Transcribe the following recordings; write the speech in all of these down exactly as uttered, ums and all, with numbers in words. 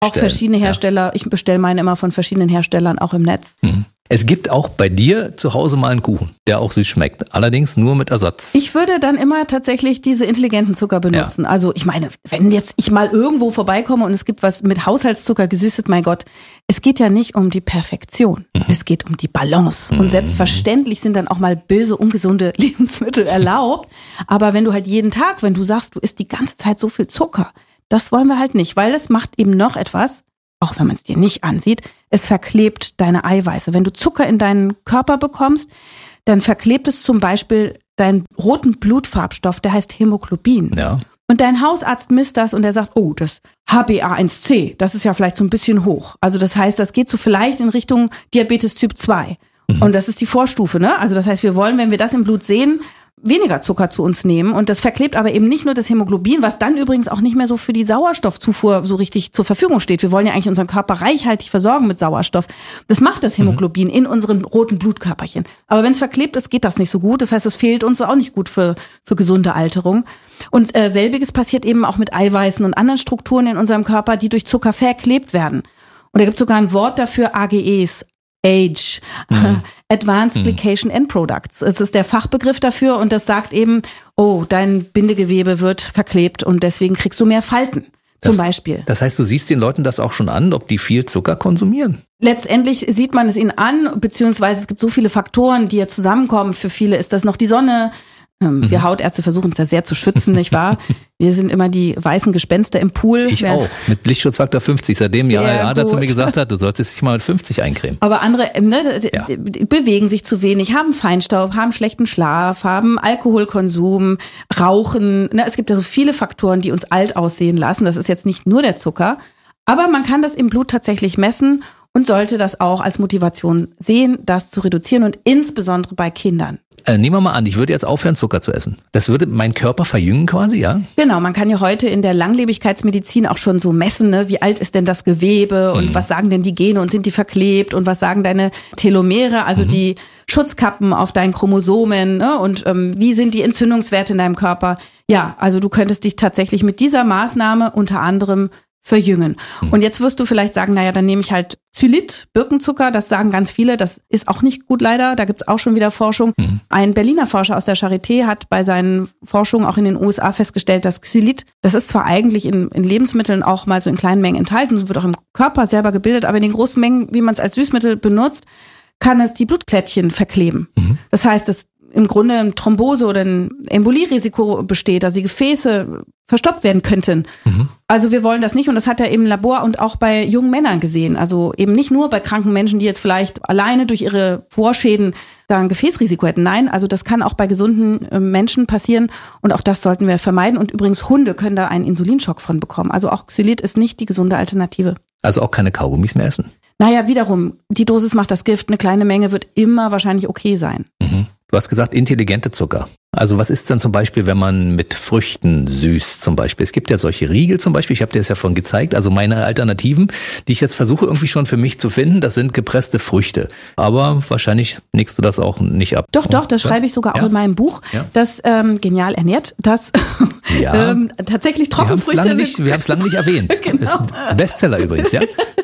Auch verschiedene Hersteller. Ja. Ich bestelle meine immer von verschiedenen Herstellern, auch im Netz. Mhm. Es gibt auch bei dir zu Hause mal einen Kuchen, der auch süß schmeckt. Allerdings nur mit Ersatz. Ich würde dann immer tatsächlich diese intelligenten Zucker benutzen. Ja. Also ich meine, wenn jetzt ich mal irgendwo vorbeikomme und es gibt was mit Haushaltszucker gesüßet, mein Gott, es geht ja nicht um die Perfektion. Mhm. Es geht um die Balance. Mhm. Und selbstverständlich sind dann auch mal böse, ungesunde Lebensmittel erlaubt. Aber wenn du halt jeden Tag, wenn du sagst, du isst die ganze Zeit so viel Zucker, das wollen wir halt nicht, weil das macht eben noch etwas, auch wenn man es dir nicht ansieht, es verklebt deine Eiweiße. Wenn du Zucker in deinen Körper bekommst, dann verklebt es zum Beispiel deinen roten Blutfarbstoff, der heißt Hämoglobin. Ja. Und dein Hausarzt misst das und der sagt, oh, das H b A eins C, das ist ja vielleicht so ein bisschen hoch. Also das heißt, das geht so vielleicht in Richtung Diabetes Typ zwei. Mhm. Und das ist die Vorstufe, ne? Also das heißt, wir wollen, wenn wir das im Blut sehen, weniger Zucker zu uns nehmen. Und das verklebt aber eben nicht nur das Hämoglobin, was dann übrigens auch nicht mehr so für die Sauerstoffzufuhr so richtig zur Verfügung steht. Wir wollen ja eigentlich unseren Körper reichhaltig versorgen mit Sauerstoff. Das macht das Hämoglobin mhm. in unseren roten Blutkörperchen. Aber wenn es verklebt ist, geht das nicht so gut. Das heißt, es fehlt uns auch nicht gut für, für gesunde Alterung. Und äh, selbiges passiert eben auch mit Eiweißen und anderen Strukturen in unserem Körper, die durch Zucker verklebt werden. Und da gibt es sogar ein Wort dafür, A G Es. Age, mhm. Advanced mhm. Glycation End Products. Es ist der Fachbegriff dafür und das sagt eben, oh, dein Bindegewebe wird verklebt und deswegen kriegst du mehr Falten, zum das, Beispiel. Das heißt, du siehst den Leuten das auch schon an, ob die viel Zucker konsumieren? Letztendlich sieht man es ihnen an, beziehungsweise es gibt so viele Faktoren, die ja zusammenkommen. Für viele ist das noch die Sonne. Wir mhm. Hautärzte versuchen uns ja sehr zu schützen, nicht wahr? Wir sind immer die weißen Gespenster im Pool. Ich Wer, auch, mit Lichtschutzfaktor fünfzig. Seitdem ja er zu mir gesagt hat, du solltest dich mal mit fünfzig eincremen. Aber andere ne, ja. bewegen sich zu wenig, haben Feinstaub, haben schlechten Schlaf, haben Alkoholkonsum, Rauchen. Ne, es gibt ja so viele Faktoren, die uns alt aussehen lassen. Das ist jetzt nicht nur der Zucker. Aber man kann das im Blut tatsächlich messen und sollte das auch als Motivation sehen, das zu reduzieren und insbesondere bei Kindern. Äh, nehmen wir mal an, ich würde jetzt aufhören, Zucker zu essen. Das würde meinen Körper verjüngen quasi, ja? Genau, man kann ja heute in der Langlebigkeitsmedizin auch schon so messen, ne? Wie alt ist denn das Gewebe und mhm. was sagen denn die Gene und sind die verklebt und was sagen deine Telomere, also mhm. die Schutzkappen auf deinen Chromosomen, ne? Und ähm, wie sind die Entzündungswerte in deinem Körper? Ja, also du könntest dich tatsächlich mit dieser Maßnahme unter anderem verjüngen. Mhm. Und jetzt wirst du vielleicht sagen, naja, dann nehme ich halt Xylit, Birkenzucker, das sagen ganz viele, das ist auch nicht gut leider, da gibt's auch schon wieder Forschung. Mhm. Ein Berliner Forscher aus der Charité hat bei seinen Forschungen auch in den U S A festgestellt, dass Xylit, das ist zwar eigentlich in, in Lebensmitteln auch mal so in kleinen Mengen enthalten, es wird auch im Körper selber gebildet, aber in den großen Mengen, wie man es als Süßmittel benutzt, kann es die Blutplättchen verkleben. Mhm. Das heißt, dass im Grunde ein Thrombose oder ein Embolierisiko besteht, also die Gefäße verstopft werden könnten. Mhm. Also wir wollen das nicht und das hat er im Labor und auch bei jungen Männern gesehen. Also eben nicht nur bei kranken Menschen, die jetzt vielleicht alleine durch ihre Vorschäden da ein Gefäßrisiko hätten. Nein, also das kann auch bei gesunden Menschen passieren und auch das sollten wir vermeiden. Und übrigens Hunde können da einen Insulinschock von bekommen. Also auch Xylit ist nicht die gesunde Alternative. Also auch keine Kaugummis mehr essen? Naja, wiederum, die Dosis macht das Gift. Eine kleine Menge wird immer wahrscheinlich okay sein. Mhm. Du hast gesagt, intelligente Zucker. Also was ist dann zum Beispiel, wenn man mit Früchten süßt zum Beispiel? Es gibt ja solche Riegel zum Beispiel, ich habe dir das ja vorhin gezeigt. Also meine Alternativen, die ich jetzt versuche irgendwie schon für mich zu finden, das sind gepresste Früchte. Aber wahrscheinlich nickst du das auch nicht ab. Doch, doch, das ja? schreibe ich sogar auch ja? in meinem Buch, ja? das ähm, Genial ernährt, das ja. ähm, tatsächlich Trockenfrüchte... Wir haben es lange nicht erwähnt. Genau. Das ist ein Bestseller übrigens, ja?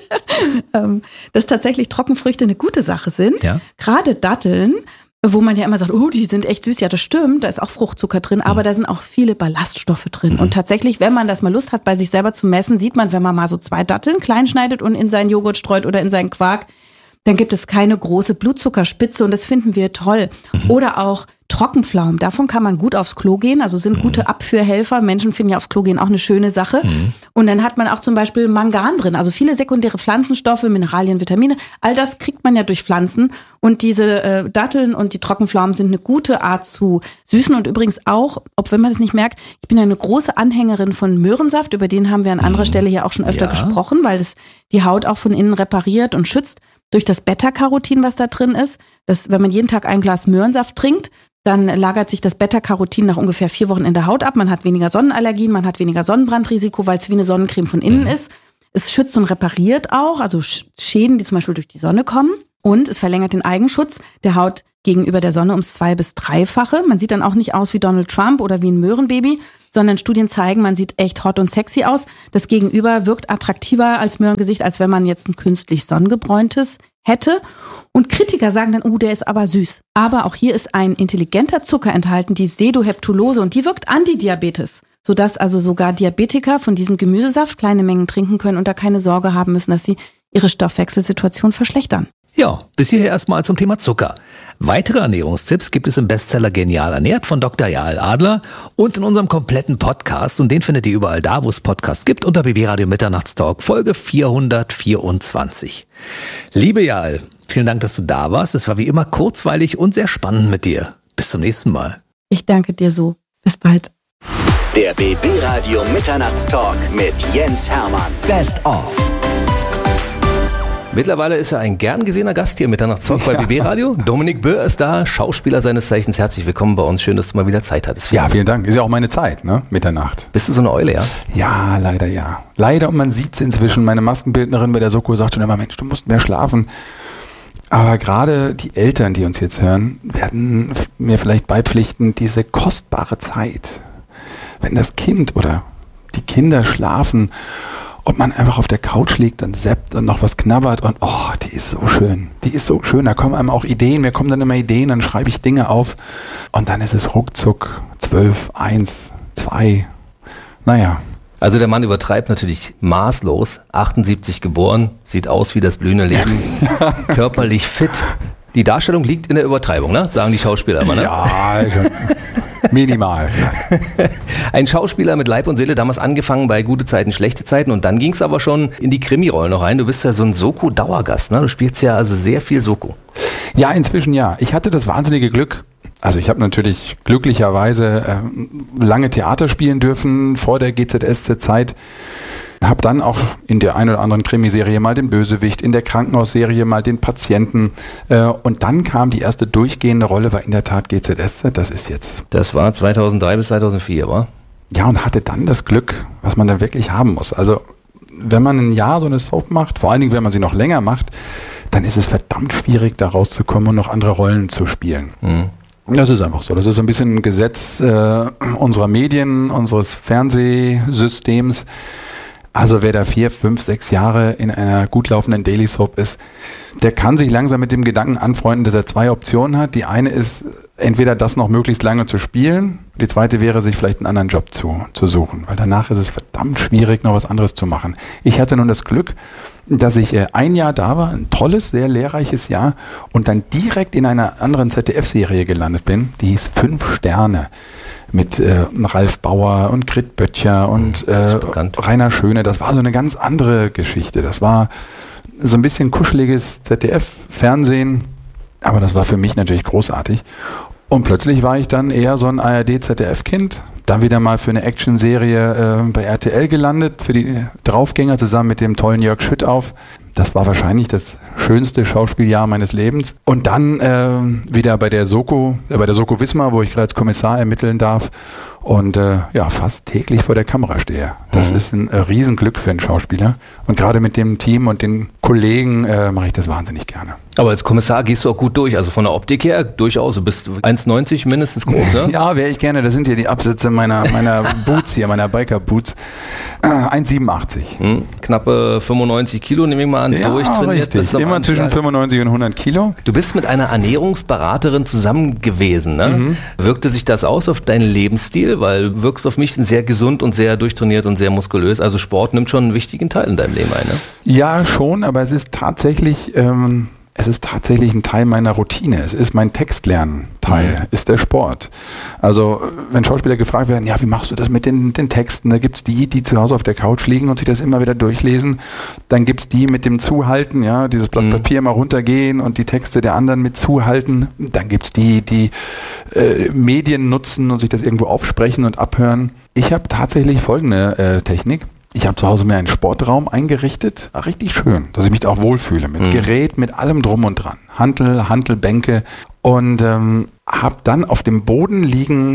Dass tatsächlich Trockenfrüchte eine gute Sache sind. Ja? Gerade Datteln, wo man ja immer sagt, oh, die sind echt süß. Ja, das stimmt, da ist auch Fruchtzucker drin, aber mhm. da sind auch viele Ballaststoffe drin. Mhm. Und tatsächlich, wenn man das mal Lust hat, bei sich selber zu messen, sieht man, wenn man mal so zwei Datteln klein schneidet und in seinen Joghurt streut oder in seinen Quark, dann gibt es keine große Blutzuckerspitze und das finden wir toll. Mhm. Oder auch Trockenpflaumen, davon kann man gut aufs Klo gehen, also sind mhm. gute Abführhelfer. Menschen finden ja aufs Klo gehen auch eine schöne Sache. Mhm. Und dann hat man auch zum Beispiel Mangan drin, also viele sekundäre Pflanzenstoffe, Mineralien, Vitamine, all das kriegt man ja durch Pflanzen. Und diese äh, Datteln und die Trockenpflaumen sind eine gute Art zu süßen. Und übrigens auch, ob wenn man das nicht merkt, ich bin eine große Anhängerin von Möhrensaft, über den haben wir an anderer Stelle ja auch schon öfter ja. gesprochen, weil das die Haut auch von innen repariert und schützt durch das Beta-Carotin, was da drin ist. Das, wenn man jeden Tag ein Glas Möhrensaft trinkt, dann lagert sich das Beta-Carotin nach ungefähr vier Wochen in der Haut ab. Man hat weniger Sonnenallergien, man hat weniger Sonnenbrandrisiko, weil es wie eine Sonnencreme von innen mhm. ist. Es schützt und repariert auch, also Schäden, die zum Beispiel durch die Sonne kommen. Und es verlängert den Eigenschutz der Haut gegenüber der Sonne ums zwei- bis dreifache. Man sieht dann auch nicht aus wie Donald Trump oder wie ein Möhrenbaby, sondern Studien zeigen, man sieht echt hot und sexy aus. Das Gegenüber wirkt attraktiver als Möhrengesicht, als wenn man jetzt ein künstlich sonnengebräuntes hätte. Und Kritiker sagen dann, oh, der ist aber süß. Aber auch hier ist ein intelligenter Zucker enthalten, die Sedoheptulose, und die wirkt Antidiabetes, sodass also sogar Diabetiker von diesem Gemüsesaft kleine Mengen trinken können und da keine Sorge haben müssen, dass sie ihre Stoffwechselsituation verschlechtern. Ja, bis hierher erstmal zum Thema Zucker. Weitere Ernährungstipps gibt es im Bestseller Genial ernährt von Doktor Jael Adler und in unserem kompletten Podcast, und den findet ihr überall da, wo es Podcasts gibt, unter B B Radio Mitternachtstalk Folge vierhundertvierundzwanzig. Liebe Jael, vielen Dank, dass du da warst. Es war wie immer kurzweilig und sehr spannend mit dir. Bis zum nächsten Mal. Ich danke dir so. Bis bald. Der B B Radio Mitternachtstalk mit Jens Hermann. Best of. Mittlerweile ist er ein gern gesehener Gast hier im Mitternachtstalk bei B B Radio. Dominik Böhr ist da, Schauspieler seines Zeichens. Herzlich willkommen bei uns. Schön, dass du mal wieder Zeit hattest. Ja, vielen Dank. Ist ja auch meine Zeit, ne? Mitternacht. Bist du so eine Eule, ja? Ja, leider ja. Leider, und man sieht es inzwischen. Meine Maskenbildnerin bei der Soko sagt schon immer, Mensch, du musst mehr schlafen. Aber gerade die Eltern, die uns jetzt hören, werden mir vielleicht beipflichten, diese kostbare Zeit, wenn das Kind oder die Kinder schlafen, ob man einfach auf der Couch liegt und zappt und noch was knabbert und oh, die ist so schön, die ist so schön, da kommen einem auch Ideen, mir kommen dann immer Ideen, dann schreibe ich Dinge auf und dann ist es ruckzuck zwölf, eins, zwei, naja. Also der Mann übertreibt natürlich maßlos, achtundsiebzig geboren, sieht aus wie das blühende Leben, ja. Körperlich fit. Die Darstellung liegt in der Übertreibung, ne? Sagen die Schauspieler immer, ne? Ja, minimal. Ein Schauspieler mit Leib und Seele, damals angefangen bei Gute Zeiten, Schlechte Zeiten, und dann ging es aber schon in die Krimi-Rollen noch rein. Du bist ja so ein Soko-Dauergast, ne? Du spielst ja also sehr viel Soko. Ja, inzwischen ja. Ich hatte das wahnsinnige Glück. Also ich habe natürlich glücklicherweise äh, lange Theater spielen dürfen vor der G Z S Z-Zeit. Habe dann auch in der einen oder anderen Krimiserie mal den Bösewicht, in der Krankenhausserie mal den Patienten. Äh, und dann kam die erste durchgehende Rolle, war in der Tat G Z S Z, das ist jetzt. Das war zweitausenddrei bis zweitausendvier, wa? Ja, und hatte dann das Glück, was man da wirklich haben muss. Also wenn man ein Jahr so eine Soap macht, vor allen Dingen, wenn man sie noch länger macht, dann ist es verdammt schwierig, da rauszukommen und noch andere Rollen zu spielen. Mhm. Das ist einfach so. Das ist ein bisschen ein Gesetz äh, unserer Medien, unseres Fernsehsystems. Also wer da vier, fünf, sechs Jahre in einer gut laufenden Daily Soap ist, der kann sich langsam mit dem Gedanken anfreunden, dass er zwei Optionen hat. Die eine ist, entweder das noch möglichst lange zu spielen. Die zweite wäre, sich vielleicht einen anderen Job zu, zu suchen. Weil danach ist es verdammt schwierig, noch was anderes zu machen. Ich hatte nun das Glück, dass ich äh, ein Jahr da war, ein tolles, sehr lehrreiches Jahr, und dann direkt in einer anderen Z D F-Serie gelandet bin, die hieß Fünf Sterne. Mit äh, Ralf Bauer und Grit Böttcher und äh, Rainer Schöne. Das war so eine ganz andere Geschichte. Das war so ein bisschen kuscheliges Z D F-Fernsehen, aber das war für mich natürlich großartig. Und plötzlich war ich dann eher so ein A R D-Z D F-Kind, dann wieder mal für eine Actionserie äh, bei R T L gelandet, für die Draufgänger zusammen mit dem tollen Jörg Schüttauf. Das war wahrscheinlich das schönste Schauspieljahr meines Lebens. Und dann äh, wieder bei der Soko, äh, bei der Soko Wismar, wo ich gerade als Kommissar ermitteln darf und äh, ja, fast täglich vor der Kamera stehe. Das mhm. ist ein äh, Riesenglück für einen Schauspieler. Und gerade mit dem Team und den Kollegen äh, mache ich das wahnsinnig gerne. Aber als Kommissar gehst du auch gut durch, also von der Optik her durchaus. Du bist eins neunzig mindestens groß, ne? Ja, wäre ich gerne. Das sind hier die Absätze meiner, meiner Boots hier, meiner Biker-Boots. Äh, eins siebenundachtzig. Hm, knappe fünfundneunzig Kilo, nehme ich mal an, ja, durchtrainiert. Richtig. Immer zwischen fünfundneunzig und hundert Kilo. Du bist mit einer Ernährungsberaterin zusammen gewesen, ne? Mhm. Wirkte sich das aus auf deinen Lebensstil? Weil du wirkst auf mich sehr gesund und sehr durchtrainiert und sehr muskulös. Also Sport nimmt schon einen wichtigen Teil in deinem Leben ein, ne? Ja, schon, aber es ist tatsächlich... Ähm Es ist tatsächlich ein Teil meiner Routine. Es ist mein Textlernen-Teil, mhm. ist der Sport. Also wenn Schauspieler gefragt werden, ja, wie machst du das mit den, den Texten? Da gibt's die, die zu Hause auf der Couch liegen und sich das immer wieder durchlesen. Dann gibt's die mit dem Zuhalten, ja, dieses Blatt mhm. Papier mal runtergehen und die Texte der anderen mit zuhalten. Dann gibt's die, die äh, Medien nutzen und sich das irgendwo aufsprechen und abhören. Ich habe tatsächlich folgende äh, Technik. Ich habe zu Hause mir einen Sportraum eingerichtet, richtig schön, dass ich mich da auch wohlfühle, mit mhm. Gerät, mit allem drum und dran. Hantel, Hantelbänke, und ähm, habe dann auf dem Boden liegen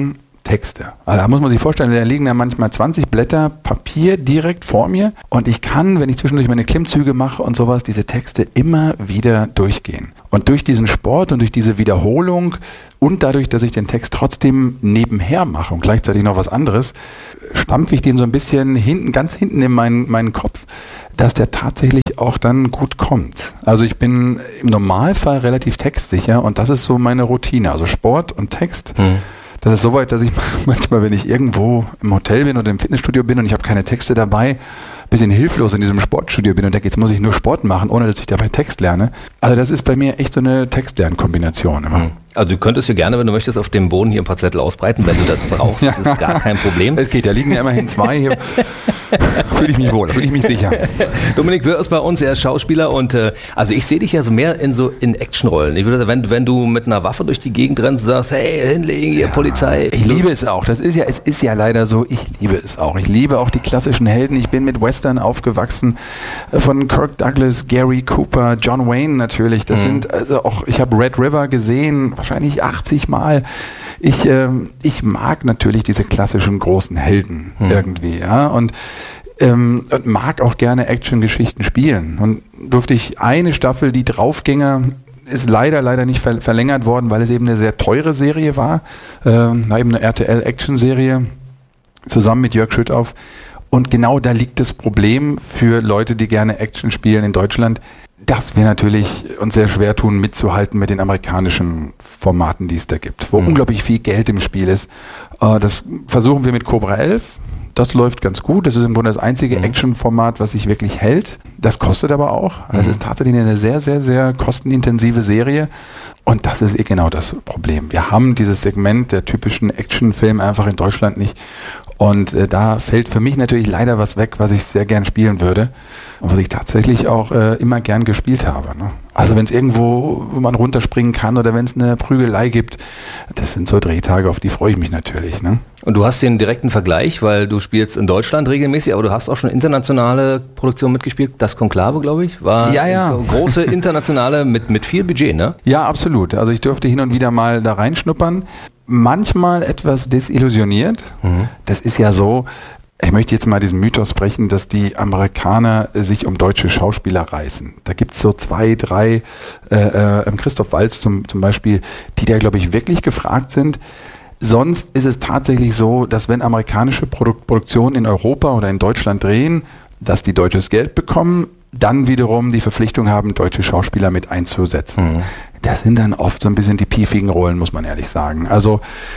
Texte. Also da muss man sich vorstellen, da liegen da manchmal zwanzig Blätter Papier direkt vor mir und ich kann, wenn ich zwischendurch meine Klimmzüge mache und sowas, diese Texte immer wieder durchgehen. Und durch diesen Sport und durch diese Wiederholung und dadurch, dass ich den Text trotzdem nebenher mache und gleichzeitig noch was anderes, stampfe ich den so ein bisschen hinten, ganz hinten in meinen, meinen Kopf, dass der tatsächlich auch dann gut kommt. Also ich bin im Normalfall relativ textsicher und das ist so meine Routine. Also Sport und Text. Hm. Das ist so weit, dass ich manchmal, wenn ich irgendwo im Hotel bin oder im Fitnessstudio bin und ich habe keine Texte dabei, ein bisschen hilflos in diesem Sportstudio bin und denke, jetzt muss ich nur Sport machen, ohne dass ich dabei Text lerne. Also das ist bei mir echt so eine Textlernkombination immer. Also du könntest ja gerne, wenn du möchtest, auf dem Boden hier ein paar Zettel ausbreiten, wenn du das brauchst. Das ist gar kein Problem. Es geht, da liegen ja immerhin zwei hier. Fühle ich mich wohl, fühle ich mich sicher. Dominik Wirr ist bei uns, er ist Schauspieler und äh, also ich sehe dich ja so mehr in so in Actionrollen. Ich würde, wenn, wenn du mit einer Waffe durch die Gegend rennst und sagst, hey, hinlegen hier, ja, Polizei. Ich liebe es auch. Das ist ja, es ist ja leider so, ich liebe es auch. Ich liebe auch die klassischen Helden. Ich bin mit Western aufgewachsen, von Kirk Douglas, Gary Cooper, John Wayne natürlich. Das mhm. sind also auch, ich habe Red River gesehen, wahrscheinlich achtzig Mal. Ich, ähm, ich mag natürlich diese klassischen großen Helden hm. irgendwie, ja, und, ähm, und mag auch gerne Action-Geschichten spielen. Und durfte ich eine Staffel, die Draufgänger, ist leider, leider nicht ver- verlängert worden, weil es eben eine sehr teure Serie war, ähm, war eben eine R T L-Action-Serie, zusammen mit Jörg Schüttauf. Und genau da liegt das Problem für Leute, die gerne Action spielen in Deutschland, dass wir natürlich uns sehr schwer tun, mitzuhalten mit den amerikanischen Formaten, die es da gibt, wo mhm. unglaublich viel Geld im Spiel ist. Äh, das versuchen wir mit Cobra elf. Das läuft ganz gut. Das ist im Grunde das einzige mhm. Action-Format, was sich wirklich hält. Das kostet aber auch. Das mhm. ist tatsächlich eine sehr, sehr, sehr kostenintensive Serie. Und das ist eh genau das Problem. Wir haben dieses Segment der typischen Actionfilm einfach in Deutschland nicht. Und äh, da fällt für mich natürlich leider was weg, was ich sehr gern spielen würde und was ich tatsächlich auch äh, immer gern gespielt habe. Ne? Also wenn es irgendwo, wo man runterspringen kann oder wenn es eine Prügelei gibt, das sind so Drehtage, auf die freue ich mich natürlich. Ne? Und du hast den direkten Vergleich, weil du spielst in Deutschland regelmäßig, aber du hast auch schon internationale Produktionen mitgespielt. Das Konklave, glaube ich, war ja, ja. eine große internationale mit, mit viel Budget, ne? Ja, absolut. Also ich durfte hin und wieder mal da reinschnuppern. Manchmal etwas desillusioniert. Mhm. Das ist ja so, ich möchte jetzt mal diesen Mythos brechen, dass die Amerikaner sich um deutsche Schauspieler reißen. Da gibt's so zwei, drei, äh, äh, Christoph Waltz zum, zum Beispiel, die da, glaube ich, wirklich gefragt sind. Sonst ist es tatsächlich so, dass wenn amerikanische Produ- Produktionen in Europa oder in Deutschland drehen, dass die deutsches Geld bekommen, dann wiederum die Verpflichtung haben, deutsche Schauspieler mit einzusetzen. Mhm. Das sind dann oft so ein bisschen die piefigen Rollen, muss man ehrlich sagen. Also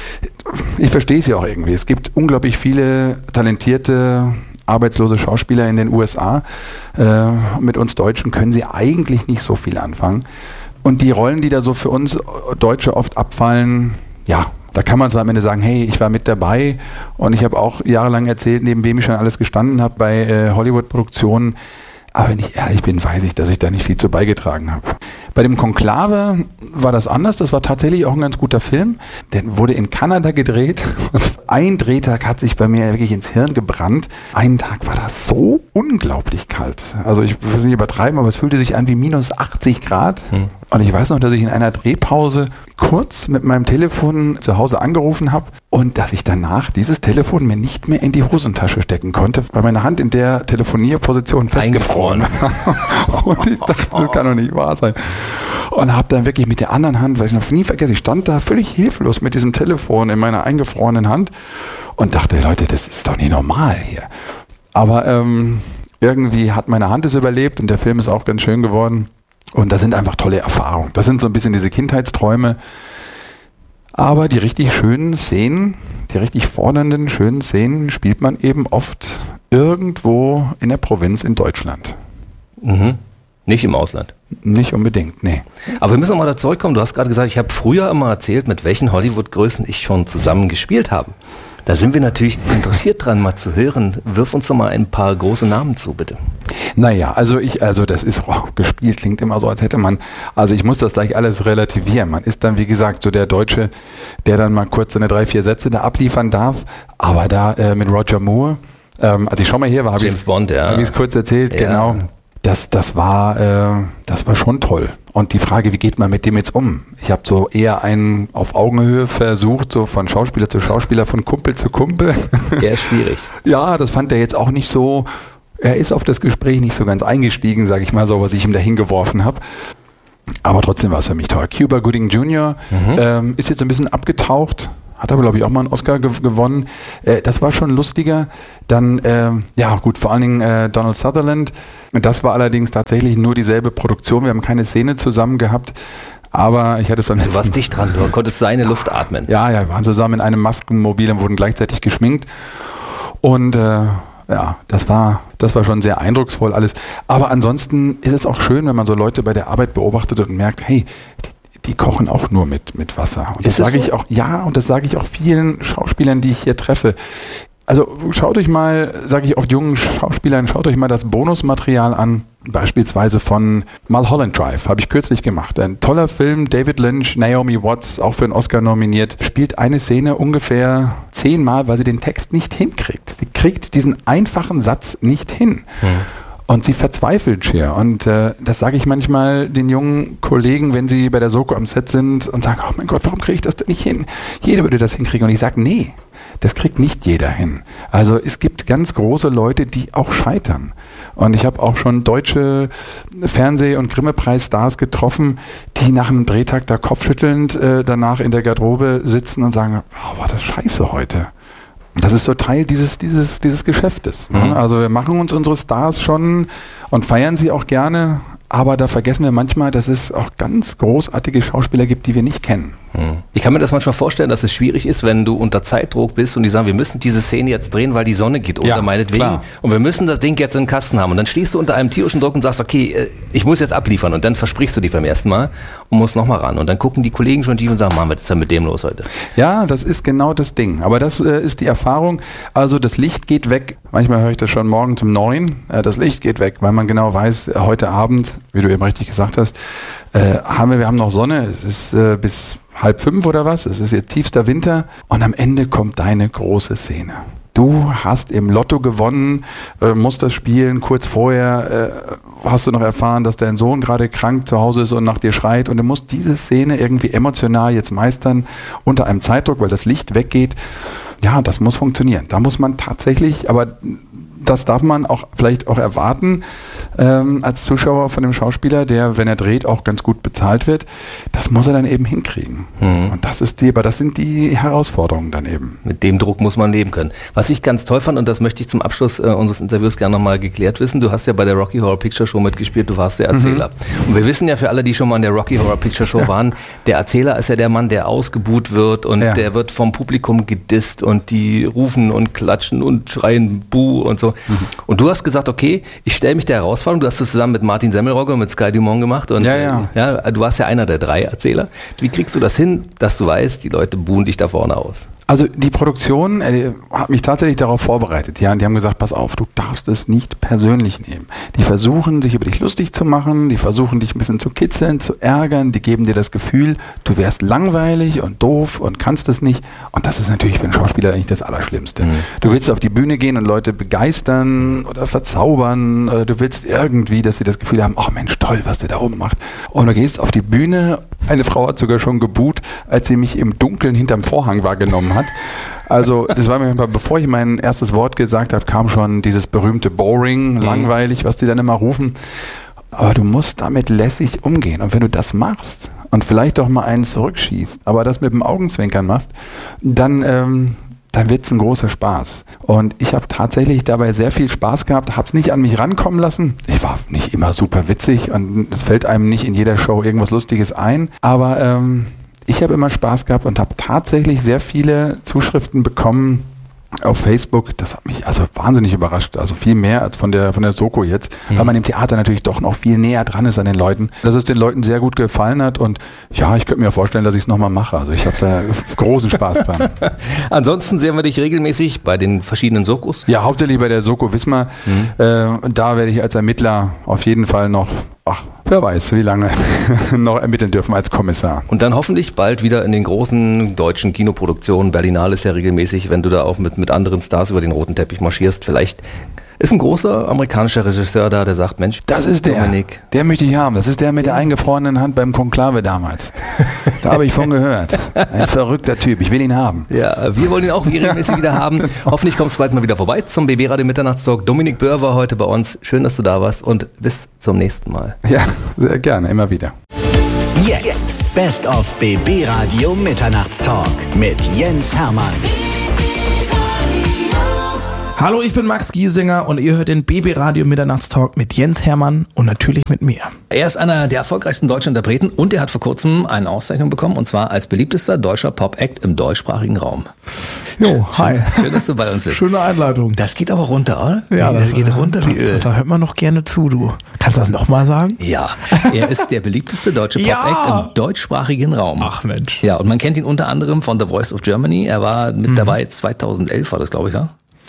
ich verstehe es ja auch irgendwie. Es gibt unglaublich viele talentierte, arbeitslose Schauspieler in den U S A. Äh, mit uns Deutschen können sie eigentlich nicht so viel anfangen. Und die Rollen, die da so für uns Deutsche oft abfallen, ja, da kann man zwar am Ende sagen, hey, ich war mit dabei und ich habe auch jahrelang erzählt, neben wem ich schon alles gestanden habe bei äh, Hollywood-Produktionen. Aber wenn ich ehrlich bin, weiß ich, dass ich da nicht viel zu beigetragen habe. Bei dem Konklave war das anders. Das war tatsächlich auch ein ganz guter Film. Der wurde in Kanada gedreht. Und ein Drehtag hat sich bei mir wirklich ins Hirn gebrannt. Einen Tag war das so unglaublich kalt. Also ich will es nicht übertreiben, aber es fühlte sich an wie minus achtzig Grad. Hm. Und ich weiß noch, dass ich in einer Drehpause kurz mit meinem Telefon zu Hause angerufen habe und dass ich danach dieses Telefon mir nicht mehr in die Hosentasche stecken konnte, weil meine Hand in der Telefonierposition festgefroren war. Und ich dachte, das kann doch nicht wahr sein. Und habe dann wirklich mit der anderen Hand, weil ich noch nie vergesse, ich stand da völlig hilflos mit diesem Telefon in meiner eingefrorenen Hand und dachte, Leute, das ist doch nicht normal hier. Aber ähm, irgendwie hat meine Hand es überlebt und der Film ist auch ganz schön geworden. Und das sind einfach tolle Erfahrungen. Das sind so ein bisschen diese Kindheitsträume. Aber die richtig schönen Szenen, die richtig fordernden, schönen Szenen spielt man eben oft irgendwo in der Provinz in Deutschland. Mhm. Nicht im Ausland? Nicht unbedingt, nee. Aber wir müssen noch mal da zurückkommen. Du hast gerade gesagt, ich habe früher immer erzählt, mit welchen Hollywood-Größen ich schon zusammen gespielt habe. Da sind wir natürlich interessiert dran, mal zu hören. Wirf uns doch mal ein paar große Namen zu, bitte. Naja, also ich, also das ist, oh, gespielt klingt immer so, als hätte man, also ich muss das gleich alles relativieren. Man ist dann, wie gesagt, so der Deutsche, der dann mal kurz seine drei, vier Sätze da abliefern darf. Aber da äh, mit Roger Moore, ähm, als ich schon mal hier war, habe ich James Bond, ja. Habe ich es kurz erzählt, ja. Genau. Das, das war, äh, das war schon toll. Und die Frage, wie geht man mit dem jetzt um? Ich habe so eher einen auf Augenhöhe versucht, so von Schauspieler zu Schauspieler, von Kumpel zu Kumpel. Ja, ist schwierig. Ja, das fand er jetzt auch nicht so, er ist auf das Gespräch nicht so ganz eingestiegen, sage ich mal so, was ich ihm da hingeworfen habe. Aber trotzdem war es für mich toll. Cuba Gooding Junior Mhm. ähm, ist jetzt ein bisschen abgetaucht. Hat aber, glaube ich, auch mal einen Oscar ge- gewonnen. Äh, das war schon lustiger. Dann, äh, ja gut, vor allen Dingen äh, Donald Sutherland. Das war allerdings tatsächlich nur dieselbe Produktion. Wir haben keine Szene zusammen gehabt. Aber ich hatte es beim letzten... Du warst dicht dran, du konntest seine ja. Luft atmen. Ja, ja, wir waren zusammen in einem Maskenmobil und wurden gleichzeitig geschminkt. Und äh, ja, das war, das war schon sehr eindrucksvoll alles. Aber ansonsten ist es auch schön, wenn man so Leute bei der Arbeit beobachtet und merkt, hey, die kochen auch nur mit, mit Wasser. Und das sage ich auch, ja, und das sage ich auch vielen Schauspielern, die ich hier treffe. Also schaut euch mal, sage ich auch jungen Schauspielern, schaut euch mal das Bonusmaterial an, beispielsweise von Mulholland Drive, habe ich kürzlich gemacht. Ein toller Film, David Lynch, Naomi Watts, auch für einen Oscar nominiert, spielt eine Szene ungefähr zehnmal, weil sie den Text nicht hinkriegt. Sie kriegt diesen einfachen Satz nicht hin. Hm. Und sie verzweifelt schier. Und äh, das sage ich manchmal den jungen Kollegen, wenn sie bei der Soko am Set sind und sagen, oh mein Gott, warum kriege ich das denn nicht hin? Jeder würde das hinkriegen. Und ich sage, nee, das kriegt nicht jeder hin. Also es gibt ganz große Leute, die auch scheitern. Und ich habe auch schon deutsche Fernseh- und Grimme-Preis-Stars getroffen, die nach einem Drehtag da kopfschüttelnd äh, danach in der Garderobe sitzen und sagen, oh, war das scheiße heute. Das ist so Teil dieses, dieses, dieses Geschäftes. Mhm. Also wir machen uns unsere Stars schon und feiern sie auch gerne, aber da vergessen wir manchmal, dass es auch ganz großartige Schauspieler gibt, die wir nicht kennen. Ich kann mir das manchmal vorstellen, dass es schwierig ist, wenn du unter Zeitdruck bist und die sagen, wir müssen diese Szene jetzt drehen, weil die Sonne geht unter, ja, meinetwegen. Klar. Und wir müssen das Ding jetzt in den Kasten haben. Und dann stehst du unter einem tierischen Druck und sagst, okay, ich muss jetzt abliefern. Und dann versprichst du dich beim ersten Mal und musst nochmal ran. Und dann gucken die Kollegen schon tief und sagen, Mann, was ist denn mit dem los heute? Ja, das ist genau das Ding. Aber das äh, ist die Erfahrung. Also das Licht geht weg. Manchmal höre ich das schon morgens um neun. Äh, das Licht geht weg, weil man genau weiß, äh, heute Abend, wie du eben richtig gesagt hast, äh, haben wir, wir haben noch Sonne. Es ist äh, bis halb fünf oder was. Es ist jetzt tiefster Winter. Und am Ende kommt deine große Szene. Du hast im Lotto gewonnen, äh, musst das spielen. Kurz vorher äh, hast du noch erfahren, dass dein Sohn gerade krank zu Hause ist und nach dir schreit. Und du musst diese Szene irgendwie emotional jetzt meistern unter einem Zeitdruck, weil das Licht weggeht. Ja, das muss funktionieren. Da muss man tatsächlich, aber das darf man auch vielleicht auch erwarten ähm, als Zuschauer von dem Schauspieler, der, wenn er dreht, auch ganz gut bezahlt wird. Das muss er dann eben hinkriegen. Mhm. Und das ist die, aber das sind die Herausforderungen dann eben. Mit dem Druck muss man leben können. Was ich ganz toll fand, und das möchte ich zum Abschluss äh, unseres Interviews gerne nochmal geklärt wissen, du hast ja bei der Rocky Horror Picture Show mitgespielt, du warst der Erzähler. Mhm. Und wir wissen ja für alle, die schon mal in der Rocky Horror Picture Show waren, der Erzähler ist ja der Mann, der ausgebuht wird und ja. der wird vom Publikum gedisst und die rufen und klatschen und schreien Buh und so. Mhm. Und du hast gesagt, okay, ich stelle mich der Herausforderung, du hast es zusammen mit Martin Semmelrogge und mit Sky Dumont gemacht und ja, ja. Äh, ja, du warst ja einer der drei Erzähler. Wie kriegst du das hin, dass du weißt, die Leute buhen dich da vorne aus? Also die Produktion äh, hat mich tatsächlich darauf vorbereitet. Ja, und die haben gesagt, pass auf, du darfst es nicht persönlich nehmen. Die versuchen, sich über dich lustig zu machen, die versuchen, dich ein bisschen zu kitzeln, zu ärgern, die geben dir das Gefühl, du wärst langweilig und doof und kannst es nicht. Und das ist natürlich für einen Schauspieler eigentlich das Allerschlimmste. Mhm. Du willst auf die Bühne gehen und Leute begeistern oder verzaubern, oder du willst irgendwie, dass sie das Gefühl haben, oh Mensch, toll, was der da oben macht. Und du gehst auf die Bühne, eine Frau hat sogar schon gebuht, als sie mich im Dunkeln hinterm Vorhang wahrgenommen hat. Also das war mir, bevor ich mein erstes Wort gesagt habe, kam schon dieses berühmte Boring, langweilig, was die dann immer rufen. Aber du musst damit lässig umgehen. Und wenn du das machst und vielleicht auch mal einen zurückschießt, aber das mit dem Augenzwinkern machst, dann, ähm, dann wird es ein großer Spaß. Und ich habe tatsächlich dabei sehr viel Spaß gehabt, habe es nicht an mich rankommen lassen. Ich war nicht immer super witzig und es fällt einem nicht in jeder Show irgendwas Lustiges ein. Aber ähm, ich habe immer Spaß gehabt und habe tatsächlich sehr viele Zuschriften bekommen auf Facebook. Das hat mich also wahnsinnig überrascht. Also viel mehr als von der von der Soko jetzt, mhm. weil man im Theater natürlich doch noch viel näher dran ist an den Leuten. Dass es den Leuten sehr gut gefallen hat und ja, ich könnte mir vorstellen, dass ich es nochmal mache. Also ich habe da großen Spaß dran. Ansonsten sehen wir dich regelmäßig bei den verschiedenen Sokos? Ja, hauptsächlich bei der Soko Wismar. Mhm. Äh, da werde ich als Ermittler auf jeden Fall noch, ach, wer weiß, wie lange noch ermitteln dürfen als Kommissar. Und dann hoffentlich bald wieder in den großen deutschen Kinoproduktionen. Berlinale ist ja regelmäßig, wenn du da auch mit, mit anderen Stars über den roten Teppich marschierst. Vielleicht Ist ein großer amerikanischer Regisseur da, der sagt, Mensch, das ist der, Dominik. Der möchte ich haben. Das ist der mit der eingefrorenen Hand beim Konklave damals. Da habe ich von gehört. Ein verrückter Typ, ich will ihn haben. Ja, wir wollen ihn auch regelmäßig wieder haben. Genau. Hoffentlich kommst du bald mal wieder vorbei zum B B Radio Mitternachtstalk. Dominik Böhr war heute bei uns. Schön, dass du da warst und bis zum nächsten Mal. Ja, sehr gerne, immer wieder. Jetzt Best of B B Radio Mitternachtstalk mit Jens Hermann. Hallo, ich bin Max Giesinger und ihr hört den B B Radio Mitternachtstalk mit Jens Hermann und natürlich mit mir. Er ist einer der erfolgreichsten deutschen Interpreten und er hat vor kurzem eine Auszeichnung bekommen und zwar als beliebtester deutscher Pop-Act im deutschsprachigen Raum. Jo, hi. Schön, schön, dass du bei uns bist. Schöne Einleitung. Das geht aber runter, oder? Ja, das, das geht runter da, wie Öl. Da hört man noch gerne zu, du. Kannst du das nochmal sagen? Ja, er ist der beliebteste deutsche Pop-Act Ja. im deutschsprachigen Raum. Ach Mensch. Ja, und man kennt ihn unter anderem von The Voice of Germany. Er war mit mhm. dabei, zweitausendelf war das, glaube ich, ja?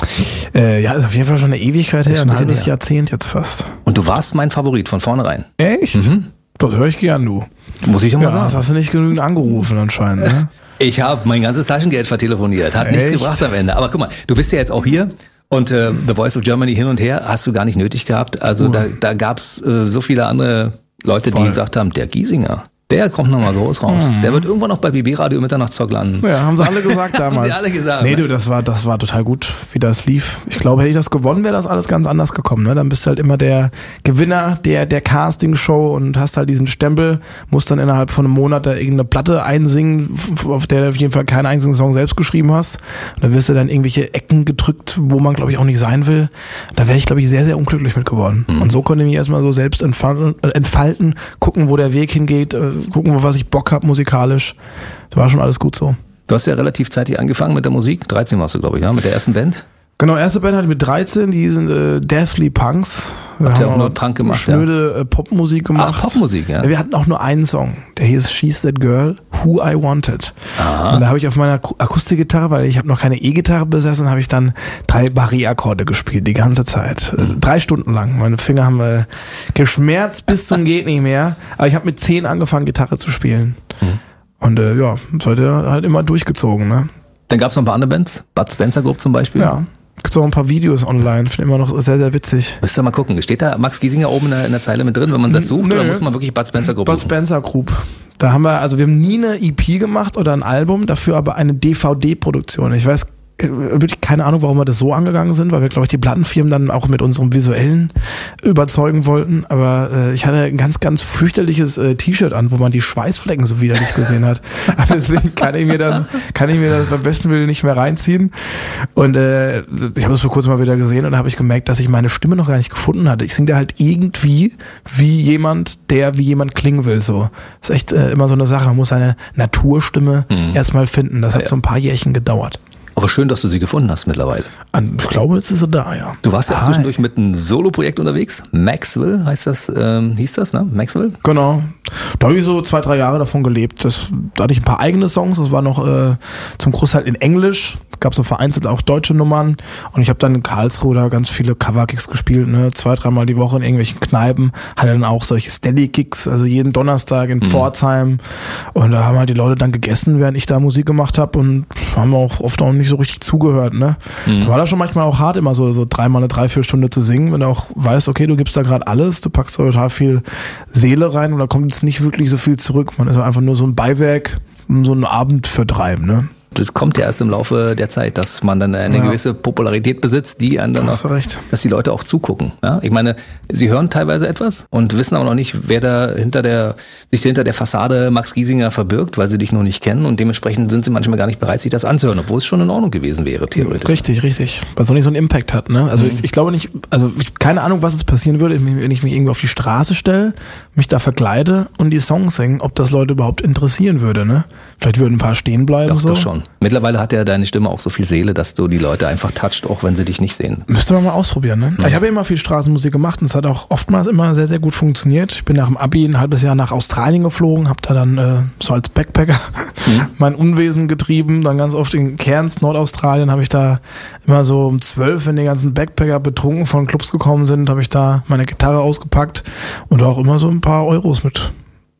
Äh, ja, ist auf jeden Fall schon eine Ewigkeit her, ein ein halbes her. Jahrzehnt jetzt fast. Und du warst mein Favorit von vornherein. Echt? Mhm. Das höre ich gern, du. Muss ich auch mal Ja, das sagen. hast du nicht genügend angerufen anscheinend, ne? Ich habe mein ganzes Taschengeld vertelefoniert. Hat nichts Echt? gebracht am Ende. Aber guck mal, du bist ja jetzt auch hier. Und äh, The Voice of Germany hin und her hast du gar nicht nötig gehabt. Also Uh. da, da gab's äh, so viele andere Leute, die Voll. gesagt haben, der Giesinger, der kommt nochmal groß raus. Mhm. Der wird irgendwann noch bei B B Radio Mitternachtstalk landen. Ja, haben sie alle gesagt damals. Haben sie alle gesagt. Nee, ne? du, das war, das war total gut, wie das lief. Ich glaube, hätte ich das gewonnen, wäre das alles ganz anders gekommen. Ne? Dann bist du halt immer der Gewinner der, der Casting-Show und hast halt diesen Stempel, musst dann innerhalb von einem Monat da irgendeine Platte einsingen, auf der du auf jeden Fall keinen einzigen Song selbst geschrieben hast. Und da wirst du dann irgendwelche Ecken gedrückt, wo man, glaube ich, auch nicht sein will. Da wäre ich, glaube ich, sehr, sehr unglücklich mit geworden. Mhm. Und so konnte ich mich erstmal so selbst entfalten, entfalten, gucken, wo der Weg hingeht, gucken, wo was ich Bock hab musikalisch. Das war schon alles gut so. Du hast ja relativ zeitig angefangen mit der Musik. dreizehn warst du, glaube ich, ja, mit der ersten Band. Genau, erste Band hatte ich mit dreizehn, die sind äh, Deathly Punks. Wir Habt ihr haben auch nur Punk gemacht, schnöde ja? äh, Popmusik gemacht. Ach, Popmusik, ja. ja. Wir hatten auch nur einen Song, der hieß She's That Girl, Who I Wanted. Aha. Und da habe ich auf meiner Ak- Akustikgitarre, weil ich habe noch keine E-Gitarre besessen, habe ich dann drei Barré-Akkorde gespielt, die ganze Zeit. Mhm. Äh, drei Stunden lang. Meine Finger haben äh, geschmerzt bis zum geht nicht mehr. Aber ich habe mit zehn angefangen, Gitarre zu spielen. Mhm. Und äh, ja, seitdem halt immer durchgezogen, ne? Dann gab es noch ein paar andere Bands. Bud Spencer Group zum Beispiel. Ja. Gibt auch ein paar Videos online, finde immer noch sehr, sehr witzig. Müsst ihr mal gucken. Steht da Max Giesinger oben in der, in der Zeile mit drin, wenn man das sucht? Nö. Oder muss man wirklich Bud Spencer Group Bud suchen? Spencer Group. Da haben wir, also wir haben nie eine E P gemacht oder ein Album, dafür aber eine D V D-Produktion. Ich weiß wirklich keine Ahnung, warum wir das so angegangen sind, weil wir, glaube ich, die Plattenfirmen dann auch mit unserem Visuellen überzeugen wollten. Aber äh, ich hatte ein ganz, ganz fürchterliches äh, T-Shirt an, wo man die Schweißflecken so widerlich gesehen hat. Deswegen kann ich mir das, kann ich mir das beim besten Willen nicht mehr reinziehen. Und äh, ich habe das vor kurzem mal wieder gesehen und da habe ich gemerkt, dass ich meine Stimme noch gar nicht gefunden hatte. Ich singe da halt irgendwie wie jemand, der wie jemand klingen will. So, ist echt äh, immer so eine Sache. Man muss seine Naturstimme mhm. erstmal finden. Das hat ja. so ein paar Jährchen gedauert. Aber schön, dass du sie gefunden hast mittlerweile. Ich glaube, jetzt ist er da, ja. Du warst ja auch Ah, zwischendurch mit einem Solo-Projekt unterwegs. Maxwell heißt das, ähm, hieß das, ne? Maxwell? Genau. Da habe ich so zwei, drei Jahre davon gelebt. Das, da hatte ich ein paar eigene Songs. Das war noch äh, zum Großteil in Englisch. Gab so vereinzelt auch deutsche Nummern. Und ich habe dann in Karlsruhe da ganz viele Cover-Gigs gespielt. Ne? Zwei, dreimal die Woche in irgendwelchen Kneipen. Hatte dann auch solche Steady-Gigs, also jeden Donnerstag in mhm. Pforzheim. Und da haben halt die Leute dann gegessen, während ich da Musik gemacht habe. Und haben auch oft auch nicht so richtig zugehört. Ne? Mhm. Da war das schon manchmal auch hart, immer so, so dreimal eine Dreiviertelstunde zu singen. Wenn du auch weißt, okay, du gibst da gerade alles. Du packst da total viel Seele rein. Und da kommt jetzt nicht wirklich so viel zurück. Man ist einfach nur so ein Beiwerk, so einen Abend vertreiben, ne? Das kommt ja erst im Laufe der Zeit, dass man dann eine ja. gewisse Popularität besitzt, die einen dann auch, dass die Leute auch zugucken. Ja? Ich meine, sie hören teilweise etwas und wissen aber noch nicht, wer da hinter der, sich hinter der Fassade Max Giesinger verbirgt, weil sie dich noch nicht kennen und dementsprechend sind sie manchmal gar nicht bereit, sich das anzuhören, obwohl es schon in Ordnung gewesen wäre, theoretisch. Richtig, richtig. Weil es noch nicht so einen Impact hat, ne? Also mhm. ich, ich glaube nicht, also ich, keine Ahnung, was jetzt passieren würde, wenn ich mich irgendwie auf die Straße stelle, mich da verkleide und die Songs singen, ob das Leute überhaupt interessieren würde, ne? Vielleicht würden ein paar stehen bleiben. Doch, so. doch schon. Mittlerweile hat ja deine Stimme auch so viel Seele, dass du die Leute einfach toucht, auch wenn sie dich nicht sehen. Müsste man mal ausprobieren, ne? Ja. Ich habe ja immer viel Straßenmusik gemacht und es hat auch oftmals immer sehr, sehr gut funktioniert. Ich bin nach dem Abi ein halbes Jahr nach Australien geflogen, habe da dann äh, so als Backpacker mhm. mein Unwesen getrieben, dann ganz oft in Cairns, Nordaustralien, habe ich da immer so um zwölf, wenn die ganzen Backpacker betrunken von Clubs gekommen sind, habe ich da meine Gitarre ausgepackt und auch immer so ein paar Euros mit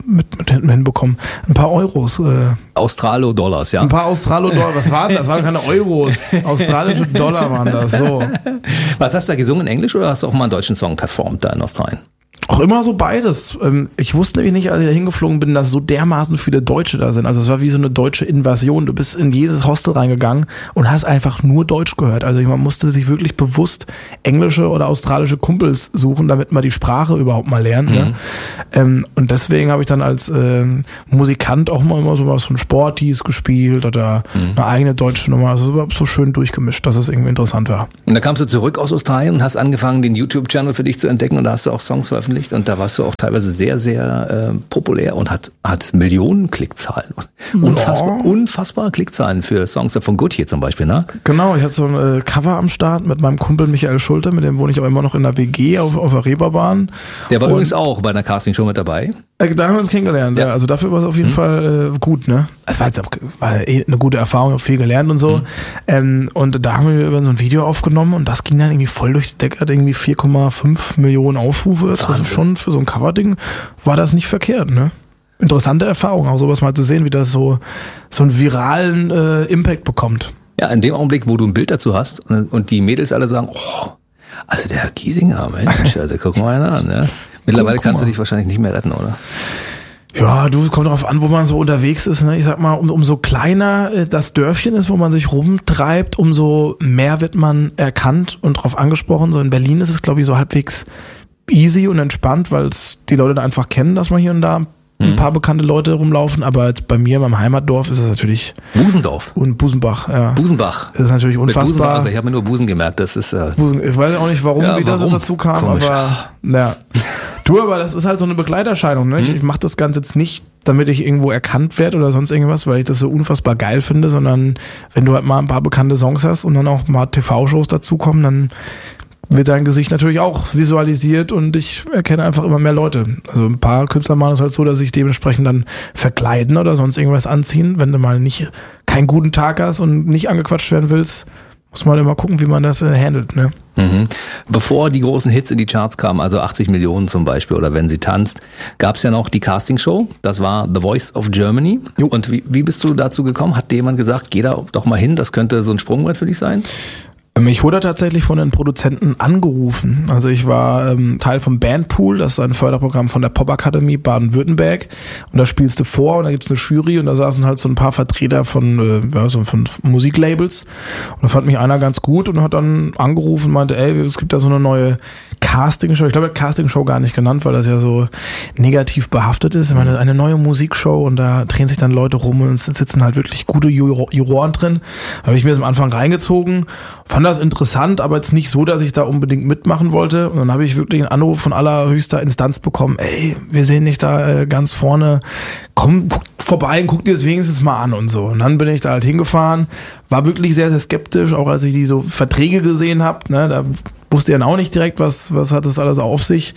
mit, mit hinten hinbekommen? Ein paar Euros. Äh, Australo-Dollars, ja. Ein paar Australo-Dollar. Was waren das? Das waren keine Euros. Australische Dollar waren das. So. Was hast du da gesungen, in Englisch, oder hast du auch mal einen deutschen Song performt da in Australien? Auch immer so beides. Ich wusste nämlich nicht, als ich da hingeflogen bin, dass so dermaßen viele Deutsche da sind. Also es war wie so eine deutsche Invasion. Du bist in jedes Hostel reingegangen und hast einfach nur Deutsch gehört. Also man musste sich wirklich bewusst englische oder australische Kumpels suchen, damit man die Sprache überhaupt mal lernt. Mhm. Ne? Und deswegen habe ich dann als äh, Musikant auch mal immer so was von Sporties gespielt oder mhm. eine eigene deutsche Nummer. Also überhaupt so schön durchgemischt, dass es irgendwie interessant war. Und dann kamst du zurück aus Australien und hast angefangen, den YouTube-Channel für dich zu entdecken, und da hast du auch Songs veröffentlicht. Und da warst du auch teilweise sehr, sehr äh, populär und hat, hat Millionen Klickzahlen. Unfassbar, ja. unfassbare Klickzahlen für Songs von Gotye zum Beispiel, ne? Genau, ich hatte so ein äh, Cover am Start mit meinem Kumpel Michael Schulte, mit dem wohne ich auch immer noch in der W G auf, auf der Reeperbahn. Der war und übrigens auch bei einer Castingshow mit dabei. Äh, da haben wir uns kennengelernt, ja. ja. Also dafür war es auf jeden mhm. Fall äh, gut, ne? Es war, war eh eine gute Erfahrung, habe viel gelernt und so. Mhm. Ähm, und da haben wir über so ein Video aufgenommen und das ging dann irgendwie voll durch die Decke, hat irgendwie vier Komma fünf Millionen Aufrufe. Wahnsinn. Das ist schon für so ein Coverding war das nicht verkehrt, ne? Interessante Erfahrung, auch sowas mal zu sehen, wie das so, so einen viralen äh, Impact bekommt. Ja, in dem Augenblick, wo du ein Bild dazu hast und, und die Mädels alle sagen, oh, also der Herr Giesinger, Mensch, da guck mal einer an, ne? Mittlerweile kannst du dich wahrscheinlich nicht mehr retten, oder? Ja, du, kommt darauf an, wo man so unterwegs ist. Ne? Ich sag mal, um, umso kleiner äh, das Dörfchen ist, wo man sich rumtreibt, umso mehr wird man erkannt und drauf angesprochen. So in Berlin ist es, glaube ich, so halbwegs easy und entspannt, weil es die Leute da einfach kennen, dass man hier und da ein mhm. paar bekannte Leute rumlaufen. Aber jetzt bei mir, meinem Heimatdorf, ist es natürlich... Busendorf. Und Busenbach, ja. Busenbach. Das ist natürlich unfassbar. Busen, ich habe mir nur Busen gemerkt. Das ist... Äh Busen, ich weiß auch nicht, warum, ja, wie warum? das dazu kam, Komisch. aber... Ja. Du, aber das ist halt so eine Begleiterscheinung. Ne? Ich, mhm. ich mache das Ganze jetzt nicht, damit ich irgendwo erkannt werde oder sonst irgendwas, weil ich das so unfassbar geil finde, sondern wenn du halt mal ein paar bekannte Songs hast und dann auch mal T V-Shows dazukommen, dann wird dein Gesicht natürlich auch visualisiert und ich erkenne einfach immer mehr Leute. Also ein paar Künstler machen es halt so, dass sich dementsprechend dann verkleiden oder sonst irgendwas anziehen. Wenn du mal nicht keinen guten Tag hast und nicht angequatscht werden willst, muss man immer gucken, wie man das äh, handelt, ne? Mhm. Bevor die großen Hits in die Charts kamen, also achtzig Millionen zum Beispiel oder Wenn sie tanzt, gab es ja noch die Castingshow, das war The Voice of Germany. Jo. Und wie, wie bist du dazu gekommen? Hat dir jemand gesagt, geh da doch mal hin, das könnte so ein Sprungbrett für dich sein? Ich wurde tatsächlich von den Produzenten angerufen. Also ich war ähm, Teil vom Bandpool, das ist ein Förderprogramm von der Popakademie Baden-Württemberg. Und da spielst du vor und da gibt's eine Jury und da saßen halt so ein paar Vertreter von, äh, ja, so von Musiklabels. Und da fand mich einer ganz gut und hat dann angerufen und meinte, ey, es gibt da so eine neue Castingshow. Ich glaube, er hat Castingshow gar nicht genannt, weil das ja so negativ behaftet ist. Ich meine, eine neue Musikshow und da drehen sich dann Leute rum und es sitzen halt wirklich gute Juro- Juroren drin. Da habe ich mir das am Anfang reingezogen, fand das interessant, aber jetzt nicht so, dass ich da unbedingt mitmachen wollte. Und dann habe ich wirklich einen Anruf von allerhöchster Instanz bekommen, ey, wir sehen dich da äh, ganz vorne, komm, guck vorbei und guck dir das wenigstens mal an und so. Und dann bin ich da halt hingefahren, war wirklich sehr, sehr skeptisch, auch als ich die so Verträge gesehen habe, ne, da wusste ich dann auch nicht direkt, was, was hat das alles auf sich.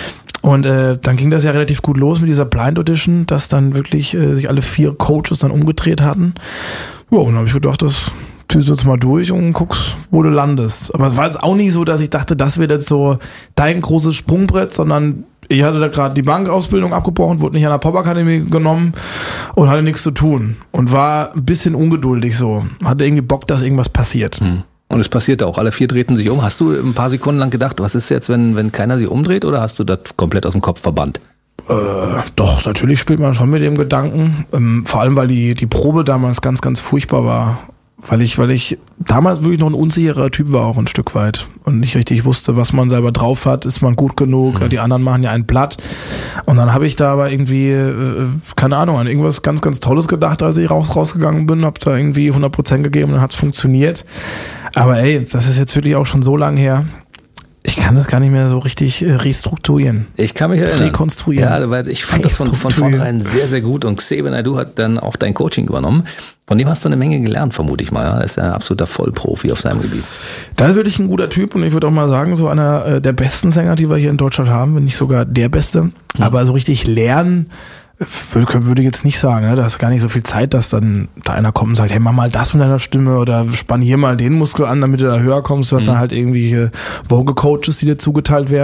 Und äh, dann ging das ja relativ gut los mit dieser Blind Audition, dass dann wirklich äh, sich alle vier Coaches dann umgedreht hatten. Ja, und dann habe ich gedacht, das ziehst du jetzt mal durch und guckst, wo du landest. Aber es war jetzt auch nicht so, dass ich dachte, das wird jetzt so dein großes Sprungbrett, sondern ich hatte da gerade die Bankausbildung abgebrochen, wurde nicht an der Popakademie genommen und hatte nichts zu tun. Und war ein bisschen ungeduldig so. Hatte irgendwie Bock, dass irgendwas passiert. Hm. Und es passierte auch. Alle vier drehten sich um. Hast du ein paar Sekunden lang gedacht, was ist jetzt, wenn, wenn keiner sie umdreht, oder hast du das komplett aus dem Kopf verbannt? Äh, doch, natürlich spielt man schon mit dem Gedanken. Ähm, vor allem, weil die, die Probe damals ganz, ganz furchtbar war. Weil ich, weil ich damals wirklich noch ein unsicherer Typ war, auch ein Stück weit. Und nicht richtig wusste, was man selber drauf hat. Ist man gut genug? Mhm. Die anderen machen ja ein Blatt. Und dann habe ich da aber irgendwie, äh, keine Ahnung, an irgendwas ganz, ganz Tolles gedacht, als ich raus, rausgegangen bin. Hab da irgendwie hundert Prozent gegeben und dann hat's funktioniert. Aber ey, das ist jetzt wirklich auch schon so lang her. Ich kann das gar nicht mehr so richtig äh, restrukturieren. Ich kann mich erinnern. Rekonstruieren. Ja, weil ich fand das von, von vornherein sehr, sehr gut. Und Xavier Naidoo hat dann auch dein Coaching übernommen. Von dem hast du eine Menge gelernt, vermute ich mal. Er ist ja ein absoluter Vollprofi auf seinem Gebiet. Da ist wirklich ein guter Typ und ich würde auch mal sagen, so einer äh, der besten Sänger, die wir hier in Deutschland haben, wenn nicht sogar der Beste. Mhm. Aber so richtig lernen würde, würde ich jetzt nicht sagen, ne? Da ist gar nicht so viel Zeit, dass dann da einer kommt und sagt, hey, mach mal das mit deiner Stimme oder spann hier mal den Muskel an, damit du da höher kommst. Du hast mhm. dann halt irgendwie Vocal-Coaches, die dir zugeteilt werden, mit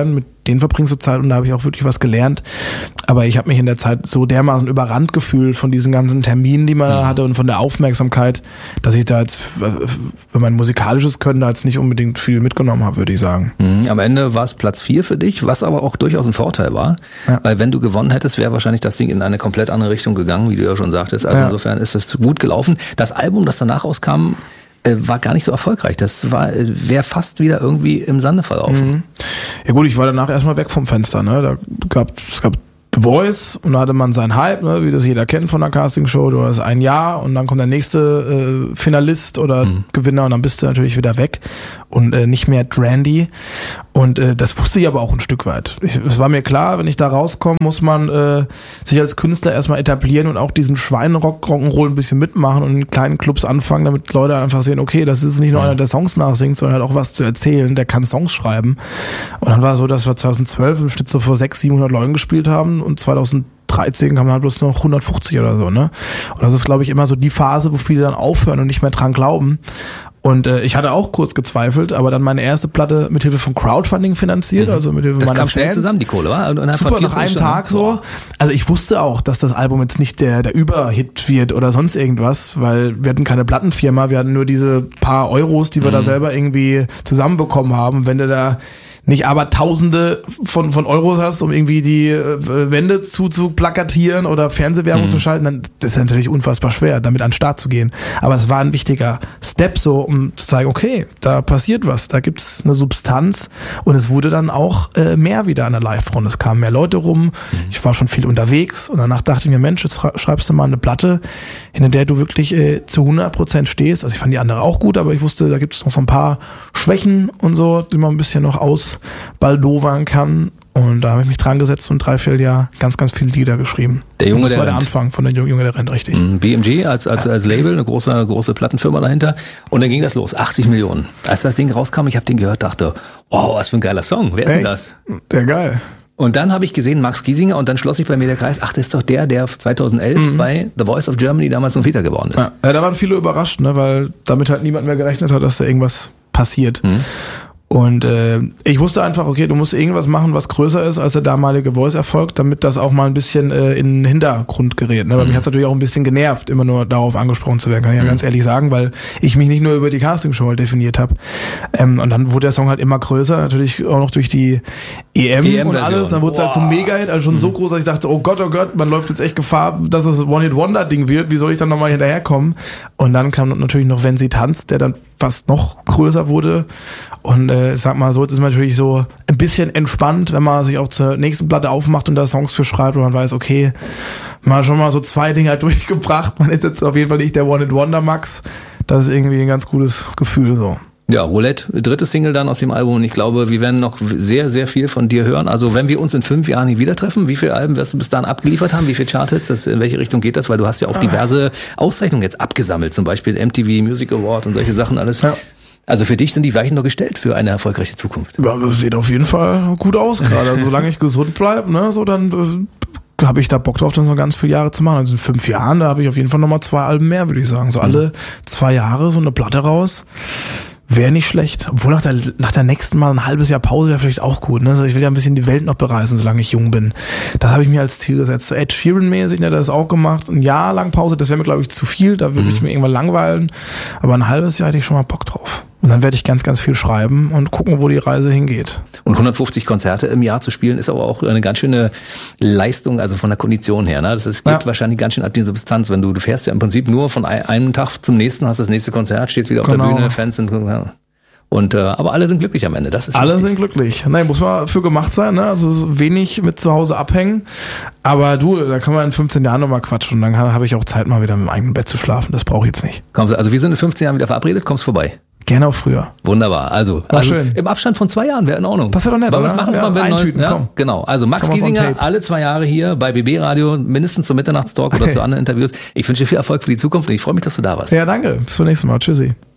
denen verbringst du Zeit und da habe ich auch wirklich was gelernt. Aber ich habe mich in der Zeit so dermaßen überrannt gefühlt von diesen ganzen Terminen, die man mhm. hatte und von der Aufmerksamkeit, dass ich da jetzt für mein musikalisches Können da jetzt nicht unbedingt viel mitgenommen habe, würde ich sagen. Mhm. Am Ende war es Platz vier für dich, was aber auch durchaus ein Vorteil war, ja. weil wenn du gewonnen hättest, wäre wahrscheinlich das Ding in eine komplett andere Richtung gegangen, wie du ja schon sagtest. Also ja. insofern ist es gut gelaufen. Das Album, das danach rauskam, war gar nicht so erfolgreich. Das war wäre fast wieder irgendwie im Sande verlaufen. Mhm. Ja gut, ich war danach erstmal weg vom Fenster. Ne? Da gab es gab The Voice und da hatte man seinen Hype, ne? Wie das jeder kennt von einer Castingshow. Du hast ein Jahr und dann kommt der nächste äh, Finalist oder mhm. Gewinner und dann bist du natürlich wieder weg und äh, nicht mehr trendy. Und äh, das wusste ich aber auch ein Stück weit. Ich, es war mir klar, wenn ich da rauskomme, muss man äh, sich als Künstler erstmal etablieren und auch diesen Schweinrock, Rock'n'Roll ein bisschen mitmachen und in kleinen Clubs anfangen, damit Leute einfach sehen, okay, das ist nicht nur einer, der Songs nachsingt, sondern halt auch was zu erzählen, der kann Songs schreiben. Und dann war es so, dass wir zweitausendzwölf im Schnitt so vor sechshundert, siebenhundert Leuten gespielt haben und zweitausenddreizehn kamen halt bloß noch hundertfünfzig oder so, ne? Und das ist, glaube ich, immer so die Phase, wo viele dann aufhören und nicht mehr dran glauben. Und äh, ich hatte auch kurz gezweifelt, aber dann meine erste Platte mit Hilfe von Crowdfunding finanziert, mhm. also mit Hilfe das meiner kam Fans. Schnell zusammen, die Kohle, war? Und super, nach einem Tag so. Boah. Also ich wusste auch, dass das Album jetzt nicht der der Überhit wird oder sonst irgendwas, weil wir hatten keine Plattenfirma, wir hatten nur diese paar Euros, die wir mhm. da selber irgendwie zusammenbekommen haben. Wenn du da nicht aber Tausende von von Euros hast, um irgendwie die äh, Wände zu, zu plakatieren oder Fernsehwerbung mhm. zu schalten, dann das ist natürlich unfassbar schwer, damit an den Start zu gehen. Aber es war ein wichtiger Step, so um zu zeigen, okay, da passiert was, da gibt's eine Substanz und es wurde dann auch äh, mehr wieder an der Live-Front. Es kamen mehr Leute rum, mhm. ich war schon viel unterwegs und danach dachte ich mir, Mensch, jetzt schreibst du mal eine Platte, in der du wirklich äh, zu hundert Prozent stehst. Also ich fand die andere auch gut, aber ich wusste, da gibt's noch so ein paar Schwächen und so, die man ein bisschen noch aus baldowern kann. Und da habe ich mich dran gesetzt und dreiviertel Jahr ganz, ganz viele Lieder geschrieben. Der Junge, und das der war der rennt. Anfang von der Junge, der rennt, richtig. B M G als, als, als Label, eine große, große Plattenfirma dahinter. Und dann ging das los, achtzig Millionen. Als das Ding rauskam, ich habe den gehört, dachte, wow, was für ein geiler Song. Wer ist denn das? Ja, geil. Und dann habe ich gesehen, Max Giesinger, und dann schloss sich bei mir der Kreis, ach, das ist doch der, der zweitausendelf mhm. bei The Voice of Germany damals noch Vita geworden ist. Ja, da waren viele überrascht, ne, weil damit halt niemand mehr gerechnet hat, dass da irgendwas passiert. Mhm. Und äh, ich wusste einfach, okay, du musst irgendwas machen, was größer ist als der damalige Voice-Erfolg, damit das auch mal ein bisschen äh, in den Hintergrund gerät. Ne? Weil mhm. mich hat's natürlich auch ein bisschen genervt, immer nur darauf angesprochen zu werden, kann ich ja mhm. ganz ehrlich sagen, weil ich mich nicht nur über die Castingshow halt definiert habe. Ähm, und dann wurde der Song halt immer größer, natürlich auch noch durch die E M, E M und alles. Dann wurde es halt zum Mega-Hit, also schon mhm. so groß, dass ich dachte, oh Gott, oh Gott, man läuft jetzt echt Gefahr, dass es One-Hit-Wonder-Ding wird. Wie soll ich dann nochmal hinterherkommen? Und dann kam natürlich noch Wenn sie tanzt, der dann fast noch größer wurde. Und äh, ich sag mal so, jetzt ist man natürlich so ein bisschen entspannt, wenn man sich auch zur nächsten Platte aufmacht und da Songs für schreibt und man weiß, okay, man hat schon mal so zwei Dinge halt durchgebracht. Man ist jetzt auf jeden Fall nicht der One-Hit-Wonder-Max. Das ist irgendwie ein ganz gutes Gefühl so. Ja, Roulette, dritte Single dann aus dem Album und ich glaube, wir werden noch sehr, sehr viel von dir hören. Also wenn wir uns in fünf Jahren hier wieder treffen, wie viele Alben wirst du bis dahin abgeliefert haben? Wie viele Charthits? Das, in welche Richtung geht das? Weil du hast ja auch diverse Auszeichnungen jetzt abgesammelt, zum Beispiel M T V Music Award und solche Sachen alles. Ja. Also für dich sind die Weichen noch gestellt für eine erfolgreiche Zukunft. Ja, das sieht auf jeden Fall gut aus gerade. Also, solange ich gesund bleibe, ne, so dann äh, habe ich da Bock drauf, das noch ganz viele Jahre zu machen. Also in fünf Jahren, da habe ich auf jeden Fall nochmal zwei Alben mehr, würde ich sagen. So alle zwei Jahre so eine Platte raus. Wäre nicht schlecht. Obwohl nach der, nach der nächsten Mal ein halbes Jahr Pause wäre vielleicht auch gut. Ne? Also ich will ja ein bisschen die Welt noch bereisen, solange ich jung bin. Das habe ich mir als Ziel gesetzt. So Ed Sheeran-mäßig, ne, das auch gemacht. Ein Jahr lang Pause, das wäre mir, glaube ich, zu viel. Da würde mhm. ich mir irgendwann langweilen. Aber ein halbes Jahr hätte ich schon mal Bock drauf. Und dann werde ich ganz, ganz viel schreiben und gucken, wo die Reise hingeht. Und hundertfünfzig Konzerte im Jahr zu spielen, ist aber auch eine ganz schöne Leistung, also von der Kondition her. Ne? Das ist, geht ja. wahrscheinlich ganz schön ab die Substanz. Wenn du, du fährst ja im Prinzip nur von einem Tag zum nächsten, hast das nächste Konzert, stehst wieder auf genau. der Bühne, Fans sind... Ja. Und äh, aber alle sind glücklich am Ende. Das ist alle wichtig. sind glücklich. Nein, muss man für gemacht sein. Ne? Also wenig mit zu Hause abhängen. Aber du, da kann man in fünfzehn Jahren nochmal quatschen. Und dann habe ich auch Zeit, mal wieder im eigenen Bett zu schlafen. Das brauche ich jetzt nicht. Kommst, also wir sind in fünfzehn Jahren wieder verabredet. Kommst vorbei. Gerne auch früher. Wunderbar. Also, also schön. Im Abstand von zwei Jahren wäre in Ordnung. Das wäre doch nett, Wollen wir oder? das machen? Ja, wir eintüten, ja, komm. Genau. Also Max Giesinger, alle zwei Jahre hier bei B B Radio, mindestens zum Mitternachtstalk oder zu anderen Interviews. Ich wünsche dir viel Erfolg für die Zukunft und ich freue mich, dass du da warst. Ja, danke. Bis zum nächsten Mal. Tschüssi.